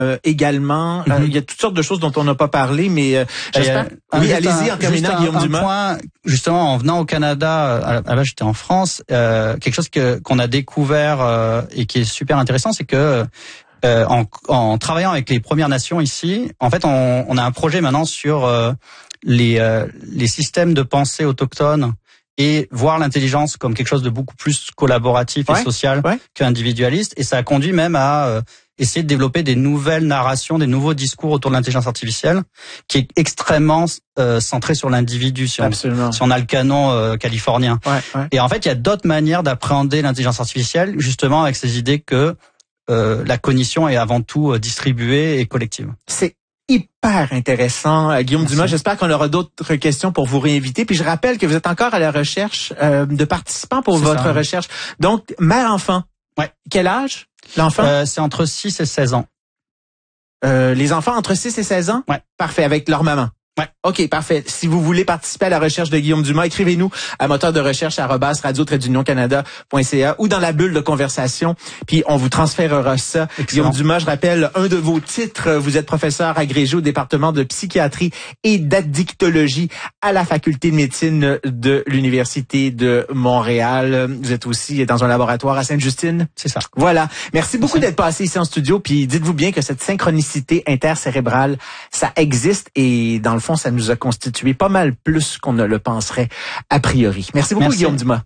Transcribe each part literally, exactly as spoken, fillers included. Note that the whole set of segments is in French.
euh, également. Mm-hmm. Euh, il y a toutes sortes de choses dont on n'a pas parlé, mais euh, j'espère. Euh, oui, allez-y en terminant, un, Guillaume un Dumas. Point, justement, en venant au Canada, à la base j'étais en France, euh, quelque chose que qu'on a découvert euh, et qui est super intéressant, c'est que euh, en, en travaillant avec les Premières Nations ici, en fait, on, on a un projet maintenant sur euh, les euh, les systèmes de pensée autochtones et voir l'intelligence comme quelque chose de beaucoup plus collaboratif ouais, et social ouais. qu'individualiste. Et ça a conduit même à euh, essayer de développer des nouvelles narrations, des nouveaux discours autour de l'intelligence artificielle, qui est extrêmement euh, centré sur l'individu, si on, si on a le canon euh, californien. Ouais, ouais. Et en fait, il y a d'autres manières d'appréhender l'intelligence artificielle, justement avec ces idées que euh, la cognition est avant tout euh, distribuée et collective. C'est hyper intéressant, euh, Guillaume Merci. Dumas. J'espère qu'on aura d'autres questions pour vous réinviter. Puis je rappelle que vous êtes encore à la recherche euh, de participants pour C'est votre ça. recherche. Donc, mère-enfant. Ouais. Quel âge, l'enfant? Euh, c'est entre six et seize ans. Euh, les enfants entre six et seize ans? Ouais. Parfait, avec leur maman. Ouais. OK, parfait. Si vous voulez participer à la recherche de Guillaume Dumas, écrivez-nous à moteur de recherche arobase radio tiret d'union canada point c a ou dans la bulle de conversation, puis on vous transférera ça. Excellent. Guillaume Dumas, je rappelle un de vos titres. Vous êtes professeur agrégé au département de psychiatrie et d'addictologie à la faculté de médecine de l'Université de Montréal. Vous êtes aussi dans un laboratoire à Sainte-Justine. C'est ça. Voilà. Merci beaucoup Merci. d'être passé ici en studio. Puis dites-vous bien que cette synchronicité intercérébrale, ça existe et dans le fond, ça nous a constitué pas mal plus qu'on ne le penserait a priori. Merci beaucoup, Merci. Guillaume Dumas.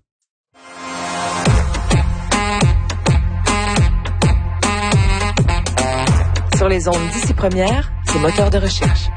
Sur les ondes d'ici première, c'est moteur de recherche.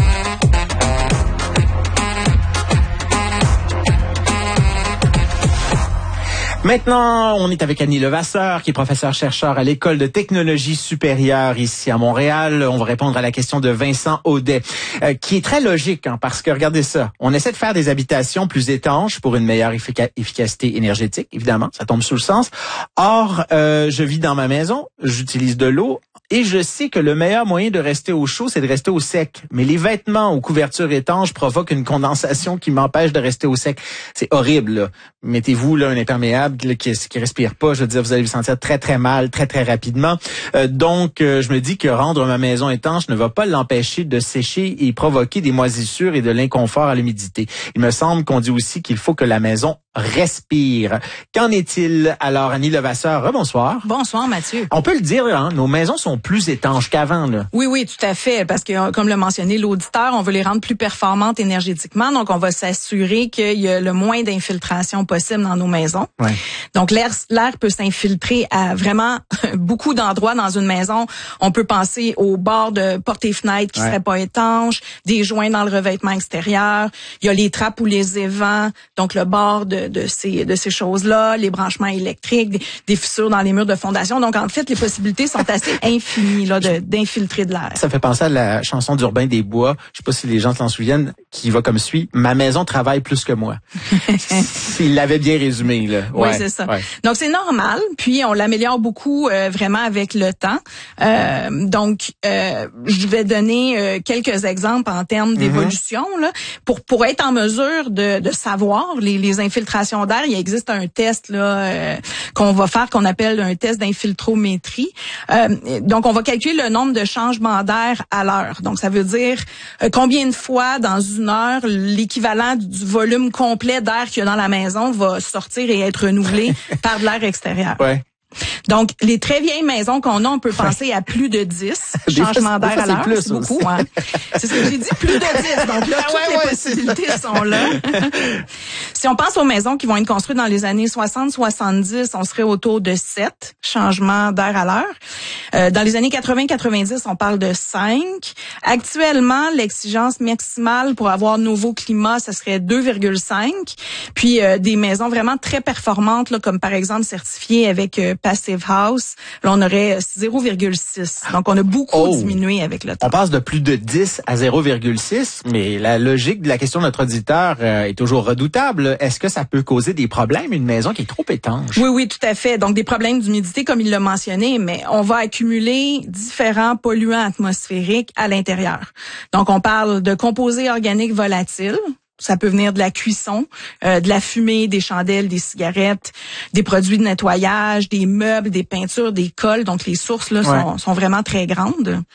Maintenant, on est avec Annie Levasseur, qui est professeur-chercheur à l'École de technologie supérieure ici à Montréal. On va répondre à la question de Vincent Audet, euh, qui est très logique, hein, parce que regardez ça. On essaie de faire des habitations plus étanches pour une meilleure effic- efficacité énergétique, évidemment, ça tombe sous le sens. Or, euh, je vis dans ma maison, j'utilise de l'eau, et je sais que le meilleur moyen de rester au chaud, c'est de rester au sec. Mais les vêtements aux couvertures étanches provoquent une condensation qui m'empêche de rester au sec. C'est horrible, là. Mettez-vous là un imperméable là, qui, qui respire pas. Je veux dire, vous allez vous sentir très, très mal, très, très rapidement. Euh, donc, euh, je me dis que rendre ma maison étanche ne va pas l'empêcher de sécher et provoquer des moisissures et de l'inconfort à l'humidité. Il me semble qu'on dit aussi qu'il faut que la maison respire. Qu'en est-il? Alors, Annie Levasseur, rebonsoir. Bonsoir, Mathieu. On peut le dire, hein, nos maisons sont plus étanches qu'avant, là. Oui, oui, tout à fait, parce que, comme l'a mentionné l'auditeur, on veut les rendre plus performantes énergétiquement, donc on va s'assurer qu'il y a le moins d'infiltration possible dans nos maisons. Ouais. Donc, l'air, l'air peut s'infiltrer à vraiment beaucoup d'endroits dans une maison. On peut penser aux bords de portes et fenêtres qui ouais. seraient pas étanches, des joints dans le revêtement extérieur. Il y a les trappes ou les évents, donc le bord de, de ces, de ces choses-là, les branchements électriques, des, des fissures dans les murs de fondation. Donc, en fait, les possibilités sont assez infinies là, de, d'infiltrer de l'air. Ça fait penser à la chanson d'Urbain des Bois. Je sais pas si les gens s'en souviennent, qui va comme suit. Ma maison travaille plus que moi. Il l'avait bien résumé, là. Ouais, oui, c'est ça. Ouais. Donc, c'est normal. Puis, on l'améliore beaucoup euh, vraiment avec le temps. Euh, donc, euh, je vais donner euh, quelques exemples en termes d'évolution. Mm-hmm. Là, pour pour être en mesure de, de savoir les, les infiltrations d'air, il existe un test là euh, qu'on va faire, qu'on appelle un test d'infiltrométrie. Euh, donc, on va calculer le nombre de changements d'air à l'heure. Donc, ça veut dire euh, combien de fois dans une heure l'équivalent du volume complet d'air qu'il y a dans la maison va sortir et être renouvelé par de l'air extérieur. Ouais. Donc, les très vieilles maisons qu'on a, on peut penser à plus de dix changements d'air à l'heure. C'est, c'est beaucoup, hein. C'est ce que j'ai dit, plus de dix. Donc là, toutes ouais, les ouais, possibilités c'est... sont là. Si on pense aux maisons qui vont être construites dans les années soixante soixante-dix, on serait autour de sept changements d'air à l'heure. Euh, dans les années quatre-vingts quatre-vingt-dix, on parle de cinq. Actuellement, l'exigence maximale pour avoir nouveau climat, ça serait deux virgule cinq. Puis euh, des maisons vraiment très performantes, là, comme par exemple certifiées avec euh, Passive House, là, on aurait zéro virgule six. Donc, on a beaucoup oh. diminué avec le temps. On passe de plus de dix à zéro virgule six, mais la logique de la question de notre auditeur euh, est toujours redoutable. Est-ce que ça peut causer des problèmes, une maison qui est trop étanche? Oui, oui, tout à fait. Donc, des problèmes d'humidité, comme il l'a mentionné, mais on va accumuler différents polluants atmosphériques à l'intérieur. Donc, on parle de composés organiques volatiles. Ça peut venir de la cuisson, euh, de la fumée, des chandelles, des cigarettes, des produits de nettoyage, des meubles, des peintures, des colles. Donc, les sources là ouais. sont, sont vraiment très grandes.